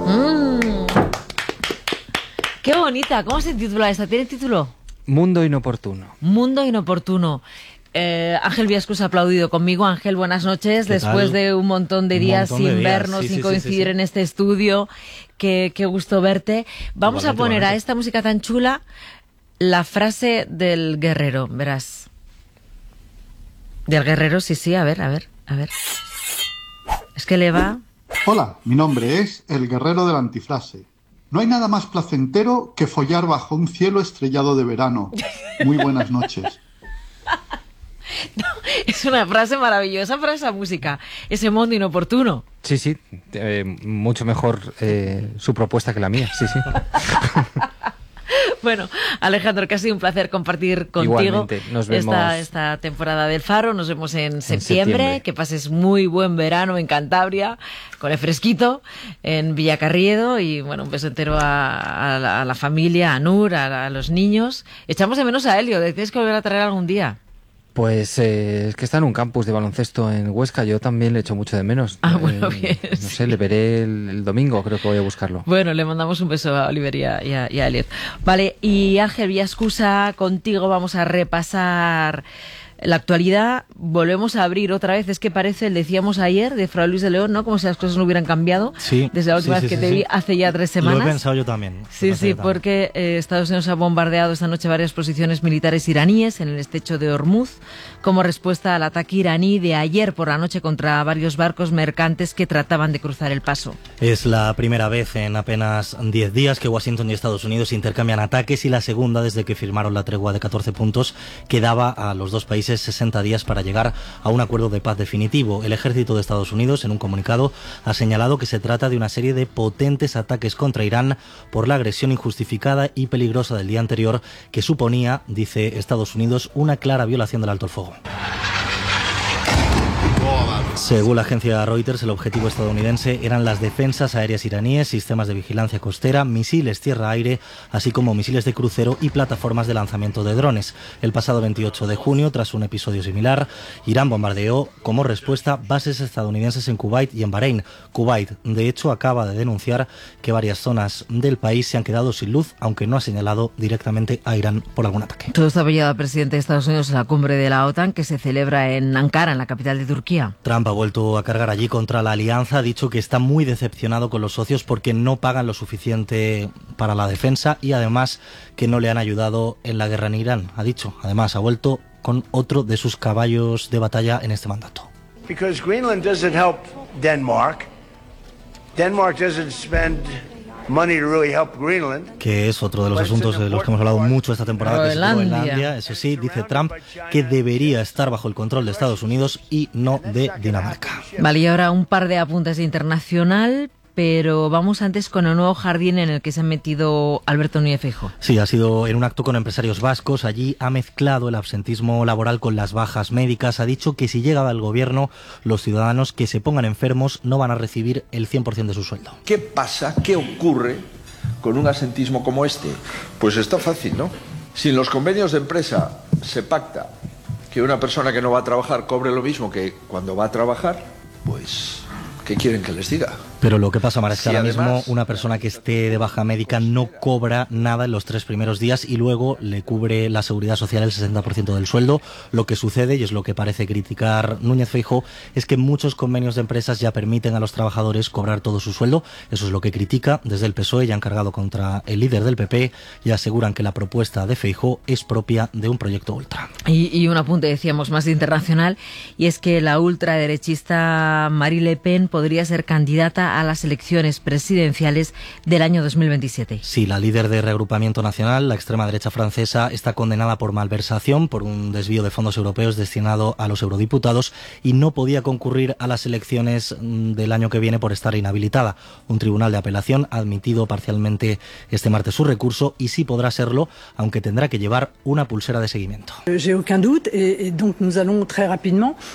Mm. ¡Qué bonita! ¿Cómo se titula esta? ¿Tiene título? Mundo inoportuno. Mundo inoportuno. Ángel Viescus ha aplaudido conmigo. Ángel, buenas noches. Después de un montón de días sin vernos, sin coincidir en este estudio. Qué gusto verte. Vamos a poner a esta música tan chula la frase del guerrero, verás. Del guerrero, sí, a ver. Es que le va... Hola, mi nombre es el guerrero de la antifrase. No hay nada más placentero que follar bajo un cielo estrellado de verano. Muy buenas noches. No, es una frase maravillosa para esa música, ese mundo inoportuno. Sí, mucho mejor su propuesta que la mía, sí. Bueno, Alejandro, que ha sido un placer compartir contigo. Igualmente, nos vemos esta temporada del Faro. Nos vemos en septiembre. Que pases muy buen verano en Cantabria, con el fresquito, en Villacarriedo. Y bueno, un beso entero a la familia, a Nur, a los niños. Echamos de menos a Helio, tienes que volver a traer algún día. Pues es que está en un campus de baloncesto en Huesca, yo también le echo mucho de menos. Bueno, bien. No sé, le veré el domingo, creo que voy a buscarlo. Bueno, le mandamos un beso a Oliver y a Elliot. Vale, y Ángel Viescusa, contigo vamos a repasar la actualidad. Volvemos a abrir otra vez, es que parece, le decíamos ayer, de Fray Luis de León, ¿no? Como si las cosas no hubieran cambiado. Sí, desde la última vez que te vi hace ya 3 semanas. Lo he pensado yo también. Sí, porque Estados Unidos ha bombardeado esta noche varias posiciones militares iraníes en el estrecho de Hormuz, como respuesta al ataque iraní de ayer por la noche contra varios barcos mercantes que trataban de cruzar el paso. Es la primera vez en apenas 10 días que Washington y Estados Unidos intercambian ataques y la segunda desde que firmaron la tregua de 14 puntos que daba a los dos países 60 días para llegar a un acuerdo de paz definitivo. El ejército de Estados Unidos, en un comunicado, ha señalado que se trata de una serie de potentes ataques contra Irán por la agresión injustificada y peligrosa del día anterior, que suponía, dice Estados Unidos, una clara violación del alto el fuego. Según la agencia Reuters, el objetivo estadounidense eran las defensas aéreas iraníes, sistemas de vigilancia costera, misiles tierra-aire, así como misiles de crucero y plataformas de lanzamiento de drones. El pasado 28 de junio, tras un episodio similar, Irán bombardeó como respuesta bases estadounidenses en Kuwait y en Bahrein. Kuwait, de hecho, acaba de denunciar que varias zonas del país se han quedado sin luz, aunque no ha señalado directamente a Irán por algún ataque. Todo esto apoyado al presidente de Estados Unidos en la cumbre de la OTAN que se celebra en Ankara, en la capital de Turquía. Trump ha vuelto a cargar allí contra la alianza, ha dicho que está muy decepcionado con los socios porque no pagan lo suficiente para la defensa y además que no le han ayudado en la guerra en Irán, ha dicho. Además ha vuelto con otro de sus caballos de batalla en este mandato. Because Greenland doesn't help Denmark. Denmark doesn't spend money to really help Greenland. Que es otro de los asuntos de los que hemos hablado mucho esta temporada, que es Groenlandia. Eso sí, dice Trump que debería estar bajo el control de Estados Unidos y no de Dinamarca. Vale, y ahora un par de apuntes de internacional, pero vamos antes con el nuevo jardín en el que se ha metido Alberto Núñez Feijóo. Sí, ha sido en un acto con empresarios vascos. Allí ha mezclado el absentismo laboral con las bajas médicas. Ha dicho que si llega al gobierno, los ciudadanos que se pongan enfermos no van a recibir el 100% de su sueldo. ¿Qué pasa? ¿Qué ocurre con un absentismo como este? Pues está fácil, ¿no? Si en los convenios de empresa se pacta que una persona que no va a trabajar cobre lo mismo que cuando va a trabajar, pues ¿qué quieren que les diga? Pero lo que pasa, Mara, es que Sí, ahora además, mismo una persona que esté de baja médica no cobra nada en los 3 primeros días y luego le cubre la seguridad social el 60% del sueldo. Lo que sucede, y es lo que parece criticar Núñez Feijóo, es que muchos convenios de empresas ya permiten a los trabajadores cobrar todo su sueldo. Eso es lo que critica desde el PSOE, ya han cargado contra el líder del PP y aseguran que la propuesta de Feijóo es propia de un proyecto ultra. Y un apunte, decíamos, más internacional, y es que la ultraderechista Marine Le Pen podría ser candidata a las elecciones presidenciales del año 2027. Sí, la líder de Reagrupamiento Nacional, la extrema derecha francesa, está condenada por malversación, por un desvío de fondos europeos destinado a los eurodiputados y no podía concurrir a las elecciones del año que viene por estar inhabilitada. Un tribunal de apelación ha admitido parcialmente este martes su recurso y sí podrá serlo, aunque tendrá que llevar una pulsera de seguimiento. J'ai aucun doute et donc nous allons très rapidement